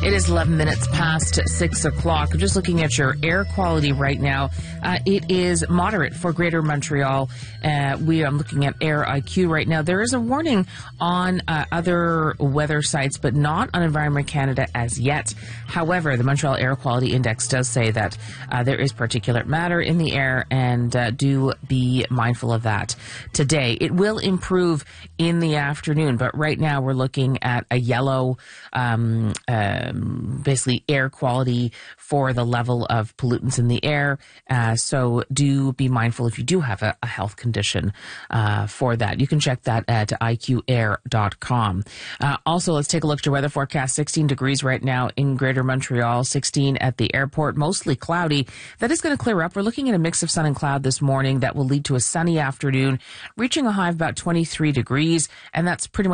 It is 11 minutes past 6 o'clock. I'm just looking at your air quality right now. It is moderate for Greater Montreal. We are looking at Air IQ right now. There is a warning on other weather sites, but not on Environment Canada as yet. However, the Montreal Air Quality Index does say that there is particulate matter in the air, and do be mindful of that today. It will improve in the afternoon, but right now we're looking at a yellow basically air quality for the level of pollutants in the air. So do be mindful if you do have a health condition for that. You can check that at iqair.com. Also, let's take a look at your weather forecast. 16 degrees right now in Greater Montreal, 16 at the airport, mostly cloudy. That is going to clear up. We're looking at a mix of sun and cloud this morning that will lead to a sunny afternoon, reaching a high of about 23 degrees, and that's pretty much